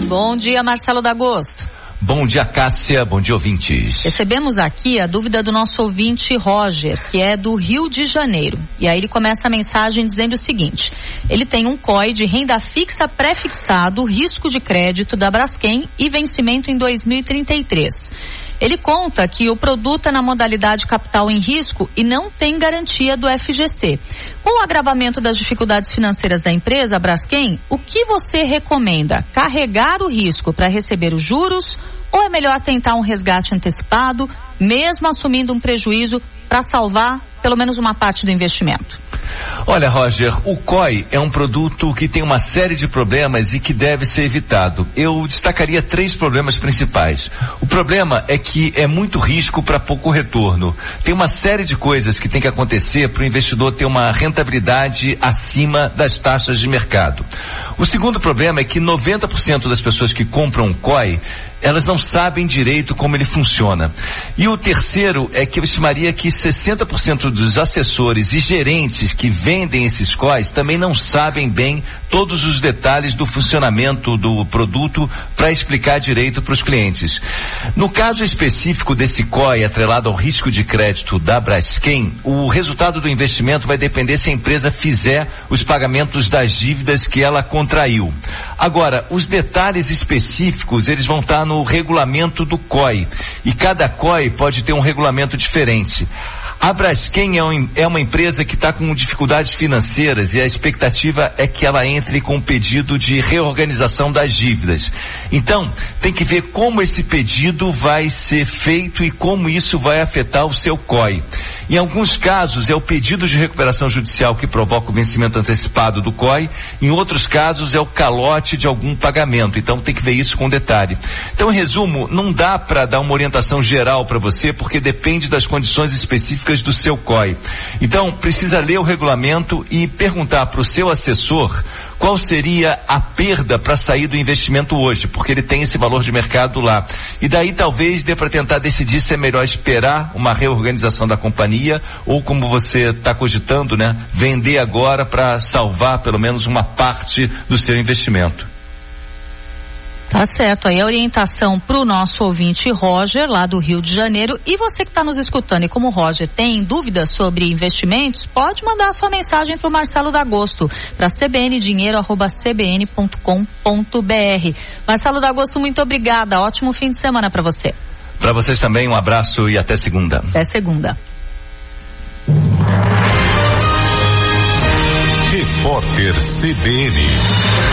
Bom dia, Marcelo D'Agosto. Bom dia, Cássia. Bom dia, ouvintes. Recebemos aqui a dúvida do nosso ouvinte Roger, que é do Rio de Janeiro. E aí ele começa a mensagem dizendo o seguinte: ele tem um COI de renda fixa pré-fixado, risco de crédito da Braskem e vencimento em 2033. Ele conta que o produto é na modalidade capital em risco e não tem garantia do FGC. Com o agravamento das dificuldades financeiras da empresa, a Braskem, o que você recomenda? Carregar o risco para receber os juros ou é melhor tentar um resgate antecipado, mesmo assumindo um prejuízo para salvar pelo menos uma parte do investimento? Olha, Roger, o COI é um produto que tem uma série de problemas e que deve ser evitado. Eu destacaria 3 problemas principais. O problema é que é muito risco para pouco retorno. Tem uma série de coisas que tem que acontecer para o investidor ter uma rentabilidade acima das taxas de mercado. O segundo problema é que 90% das pessoas que compram um COI, elas não sabem direito como ele funciona. E o terceiro é que eu estimaria que 60% dos assessores e gerentes que vendem esses COIs também não sabem bem todos os detalhes do funcionamento do produto para explicar direito para os clientes. No caso específico desse COI atrelado ao risco de crédito da Braskem, o resultado do investimento vai depender se a empresa fizer os pagamentos das dívidas que ela contraiu. Agora, os detalhes específicos, eles vão estar no regulamento do COI. E cada COI pode ter um regulamento diferente. A Braskem é uma empresa que está com dificuldades financeiras e a expectativa é que ela entre com um pedido de reorganização das dívidas. Então, tem que ver como esse pedido vai ser feito e como isso vai afetar o seu COI. Em alguns casos, é o pedido de recuperação judicial que provoca o vencimento antecipado do COI. Em outros casos, é o calote de algum pagamento. Então, tem que ver isso com detalhe. Então, em resumo, não dá para dar uma orientação geral para você, porque depende das condições específicas do seu COI. Então, precisa ler o regulamento e perguntar para o seu assessor qual seria a perda para sair do investimento hoje, porque ele tem esse valor de mercado lá. E daí talvez dê para tentar decidir se é melhor esperar uma reorganização da companhia ou, como você está cogitando, né, vender agora para salvar pelo menos uma parte do seu investimento. Tá certo, aí a orientação para o nosso ouvinte Roger, lá do Rio de Janeiro. E você que está nos escutando e como o Roger tem dúvidas sobre investimentos, pode mandar a sua mensagem para o Marcelo D'Agosto, para cbndinheiro@cbn.com.br. Marcelo D'Agosto, muito obrigada, ótimo fim de semana para você. Para vocês também, um abraço e até segunda. Até segunda. Repórter CBN.